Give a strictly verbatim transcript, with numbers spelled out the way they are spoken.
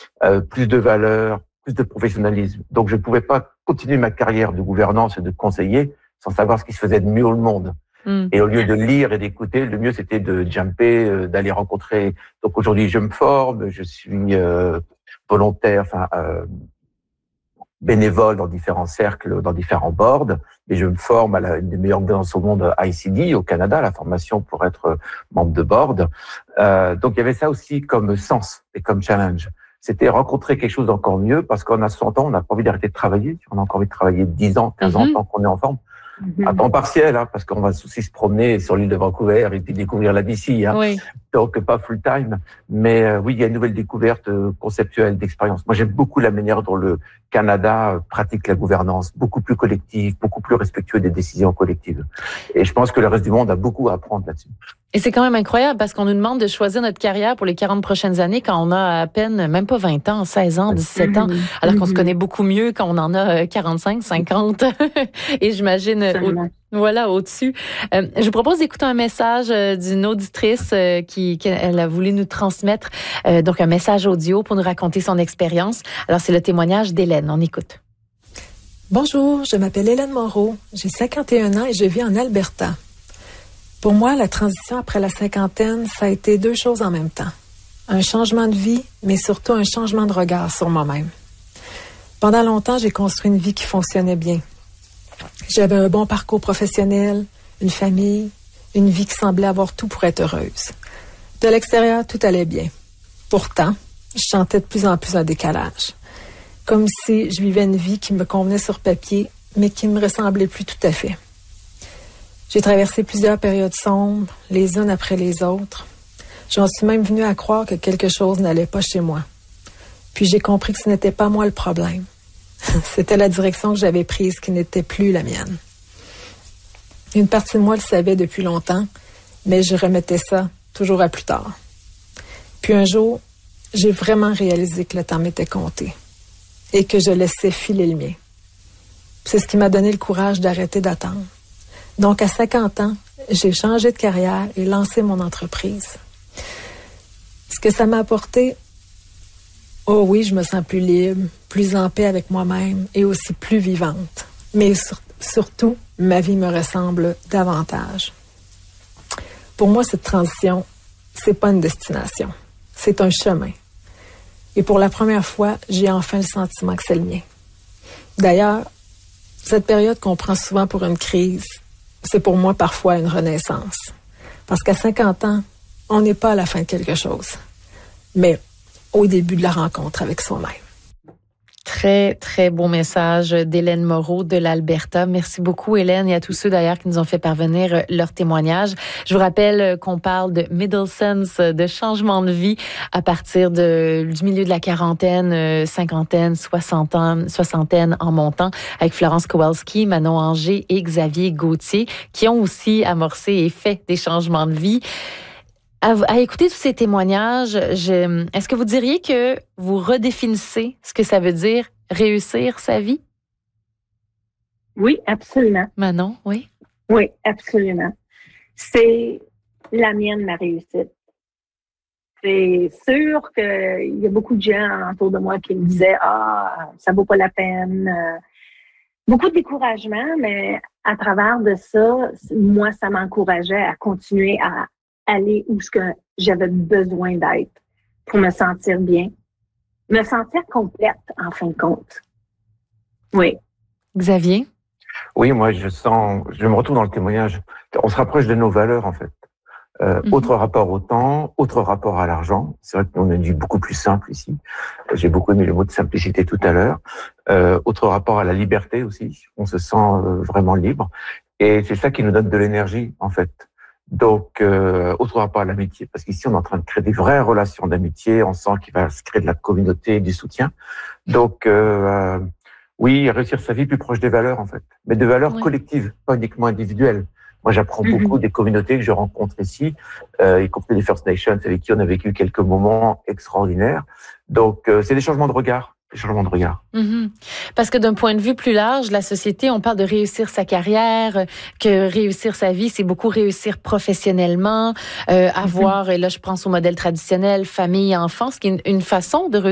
euh, plus de valeur, plus de professionnalisme. Donc, je ne pouvais pas continuer ma carrière de gouvernance et de conseiller sans savoir ce qui se faisait de mieux au monde. Mm. Et au lieu de lire et d'écouter, le mieux, c'était de jumper, euh, d'aller rencontrer. Donc, aujourd'hui, je me forme, je suis euh, volontaire, enfin, euh, bénévole dans différents cercles, dans différents boards, et je me forme à la, une des meilleures organisations au monde, I C D, au Canada, la formation pour être membre de board. Euh, donc, il y avait ça aussi comme sens et comme challenge. C'était rencontrer quelque chose d'encore mieux, parce qu'on a soixante ans, on n'a pas envie d'arrêter de travailler. On a encore envie de travailler dix ans, quinze ans, mm-hmm. tant qu'on est en forme. Mm-hmm. À temps partiel, hein, parce qu'on va aussi se promener sur l'île de Vancouver et puis découvrir la B C. Hein. Oui. Donc, pas full time. Mais euh, oui, il y a une nouvelle découverte euh, conceptuelle d'expérience. Moi, j'aime beaucoup la manière dont le Canada euh, pratique la gouvernance, beaucoup plus collective, beaucoup plus respectueux des décisions collectives. Et je pense que le reste du monde a beaucoup à apprendre là-dessus. Et c'est quand même incroyable parce qu'on nous demande de choisir notre carrière pour les quarante prochaines années quand on a à peine, même pas vingt ans, seize ans, dix-sept ans, alors qu'on se connaît beaucoup mieux quand on en a quarante-cinq, cinquante. Et j'imagine, au, voilà, au-dessus. Euh, je vous propose d'écouter un message d'une auditrice euh, qui, qu'elle a voulu nous transmettre, euh, donc un message audio pour nous raconter son expérience. Alors, c'est le témoignage d'Hélène. On écoute. Bonjour, je m'appelle Hélène Moreau. J'ai cinquante et un ans et je vis en Alberta. Pour moi, la transition après la cinquantaine, ça a été deux choses en même temps. Un changement de vie, mais surtout un changement de regard sur moi-même. Pendant longtemps, j'ai construit une vie qui fonctionnait bien. J'avais un bon parcours professionnel, une famille, une vie qui semblait avoir tout pour être heureuse. De l'extérieur, tout allait bien. Pourtant, je sentais de plus en plus un décalage. Comme si je vivais une vie qui me convenait sur papier, mais qui me ressemblait plus tout à fait. J'ai traversé plusieurs périodes sombres, les unes après les autres. J'en suis même venue à croire que quelque chose n'allait pas chez moi. Puis j'ai compris que ce n'était pas moi le problème. C'était la direction que j'avais prise qui n'était plus la mienne. Une partie de moi le savait depuis longtemps, mais je remettais ça toujours à plus tard. Puis un jour, j'ai vraiment réalisé que le temps m'était compté et que je laissais filer le mien. C'est ce qui m'a donné le courage d'arrêter d'attendre. Donc, à cinquante ans, j'ai changé de carrière et lancé mon entreprise. Ce que ça m'a apporté, oh oui, je me sens plus libre, plus en paix avec moi-même et aussi plus vivante. Mais sur, surtout, ma vie me ressemble davantage. Pour moi, cette transition, c'est pas une destination, c'est un chemin. Et pour la première fois, j'ai enfin le sentiment que c'est le mien. D'ailleurs, cette période qu'on prend souvent pour une crise, c'est pour moi parfois une renaissance. Parce qu'à cinquante ans, on n'est pas à la fin de quelque chose, mais au début de la rencontre avec soi-même. Très, très beau message d'Hélène Moreau de l'Alberta. Merci beaucoup, Hélène, et à tous ceux d'ailleurs qui nous ont fait parvenir leur témoignage. Je vous rappelle qu'on parle de middle sense, de changement de vie à partir de, du milieu de la quarantaine, cinquantaine, soixante ans, soixantaine en montant, avec Florence Kowalski, Manon Anger et Xavier Gauthier, qui ont aussi amorcé et fait des changements de vie. À, à écouter tous ces témoignages, je, est-ce que vous diriez que vous redéfinissez ce que ça veut dire réussir sa vie? Oui, absolument. Manon, oui? Oui, absolument. C'est la mienne, ma réussite. C'est sûr qu'il y a beaucoup de gens autour de moi qui me disaient « Ah, ça vaut pas la peine ». Beaucoup de découragement, mais à travers de ça, moi, ça m'encourageait à continuer à aller où ce que j'avais besoin d'être pour me sentir bien, me sentir complète en fin de compte. Oui. Xavier? Oui, moi je sens, je me retrouve dans le témoignage. On se rapproche de nos valeurs en fait. Euh, mm-hmm. Autre rapport au temps, autre rapport à l'argent. C'est vrai qu'on a une vie beaucoup plus simple ici. J'ai beaucoup aimé le mot de simplicité tout à l'heure. Euh, autre rapport à la liberté aussi. On se sent euh, vraiment libre. Et c'est ça qui nous donne de l'énergie en fait. Donc, euh, autre rapport à l'amitié, parce qu'ici, on est en train de créer des vraies relations d'amitié. On sent qu'il va se créer de la communauté, du soutien. Donc, euh, oui, réussir sa vie plus proche des valeurs, en fait. Mais de valeurs oui. collectives, pas uniquement individuelles. Moi, j'apprends mm-hmm. beaucoup des communautés que je rencontre ici, euh, y compris les First Nations avec qui on a vécu quelques moments extraordinaires. Donc, euh, c'est des changements de regard. Changement de regard. Mm-hmm. Parce que d'un point de vue plus large, la société, on parle de réussir sa carrière, que réussir sa vie, c'est beaucoup réussir professionnellement, euh, avoir, mm-hmm. et là je pense au modèle traditionnel, famille, enfant, ce qui est une, une façon de